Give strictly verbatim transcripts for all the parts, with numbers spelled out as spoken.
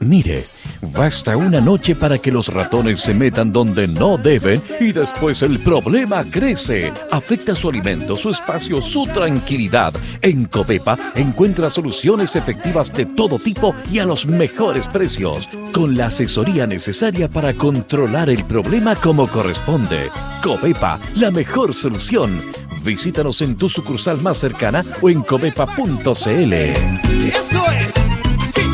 Mire, basta una noche para que los ratones se metan donde no deben y después el problema crece. Afecta su alimento, su espacio, su tranquilidad. En Covepa encuentra soluciones efectivas de todo tipo y a los mejores precios, con la asesoría necesaria para controlar el problema como corresponde. Covepa, la mejor solución. Visítanos en tu sucursal más cercana o en covepa punto cl. ¡Eso es! ¡Sí!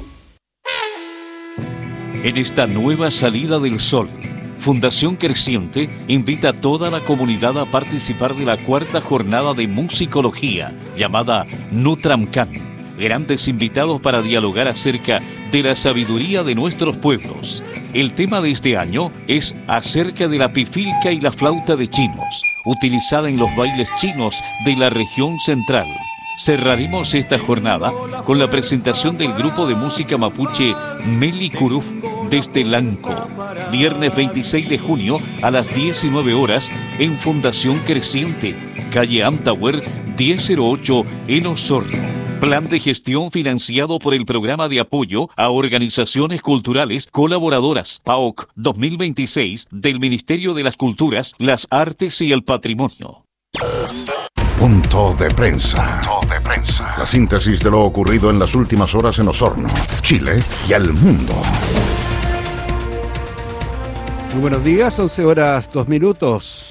En esta nueva salida del sol, Fundación Creciente invita a toda la comunidad a participar de la cuarta jornada de musicología llamada Nutramcan. Grandes invitados para dialogar acerca de la sabiduría de nuestros pueblos. El tema de este año es acerca de la pifilca y la flauta de chinos, utilizada en los bailes chinos de la región central. Cerraremos esta jornada con la presentación del grupo de música mapuche Meli Curuf desde Lanco, viernes veintiséis de junio a las diecinueve horas en Fundación Creciente, calle Amtower diez cero ocho en Osorno. Plan de gestión financiado por el Programa de Apoyo a Organizaciones Culturales Colaboradoras P A O C dos mil veintiséis del Ministerio de las Culturas, las Artes y el Patrimonio. Punto de prensa. Punto de prensa. La síntesis de lo ocurrido en las últimas horas en Osorno, Chile y el mundo. Muy buenos días, once horas dos minutos.